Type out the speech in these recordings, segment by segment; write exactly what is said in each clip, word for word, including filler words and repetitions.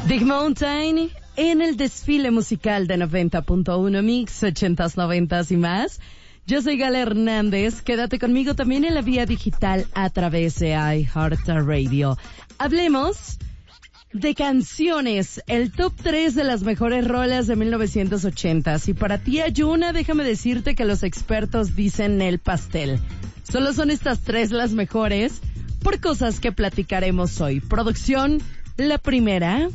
Big Mountain en el desfile musical de noventa punto uno Mix, ochentas, noventas y más. Yo soy Gala Hernández. Quédate conmigo también en la vía digital a través de iHeartRadio. Hablemos de canciones, el top tres de las mejores rolas de mil novecientos ochenta. Si para ti hay una, déjame decirte que los expertos dicen el pastel. Solo son estas tres las mejores por cosas que platicaremos hoy. Producción, la primera.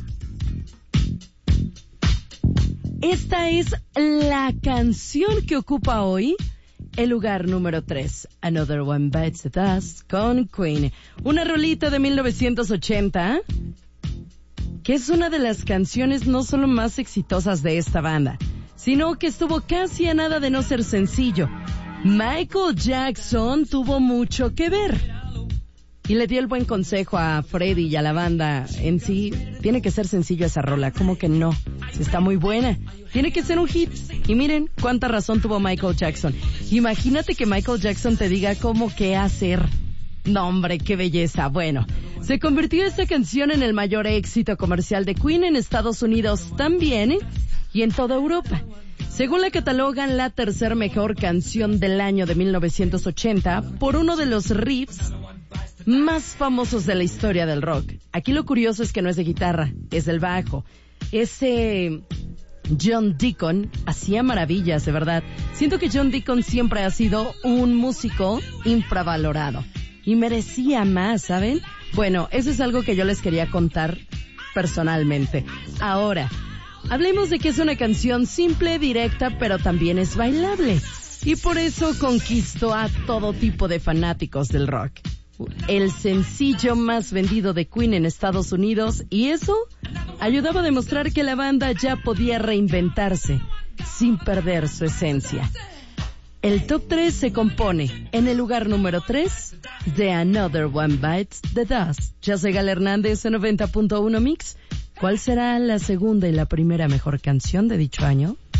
Esta es la canción que ocupa hoy el lugar número tres. Another One Bites the Dust con Queen. Una rolita de mil novecientos ochenta que es una de las canciones no solo más exitosas de esta banda, sino que estuvo casi a nada de no ser sencillo. Michael Jackson tuvo mucho que ver y le dio el buen consejo a Freddie y a la banda en sí. Tiene que ser sencillo esa rola, ¿cómo que no? Si está muy buena, tiene que ser un hit. Y miren cuánta razón tuvo Michael Jackson. Imagínate que Michael Jackson te diga cómo qué hacer. No, hombre, qué belleza. Bueno, se convirtió esta canción en el mayor éxito comercial de Queen en Estados Unidos también, ¿eh? Y en toda Europa. Según la catalogan la tercer mejor canción del año de mil novecientos ochenta por uno de los riffs más famosos de la historia del rock. Aquí lo curioso es que no es de guitarra, es del bajo. Ese John Deacon hacía maravillas, de verdad. Siento que John Deacon siempre ha sido un músico infravalorado y merecía más, ¿saben? Bueno, eso es algo que yo les quería contar personalmente. Ahora, hablemos de que es una canción simple, directa, pero también es bailable. Y por eso conquistó a todo tipo de fanáticos del rock. El sencillo más vendido de Queen en Estados Unidos, y eso ayudaba a demostrar que la banda ya podía reinventarse sin perder su esencia. El top tres se compone en el lugar número tres de Another One Bites the Dust. Yo soy Gala Hernández en noventa punto uno Mix. ¿Cuál será la segunda y la primera mejor canción de dicho año?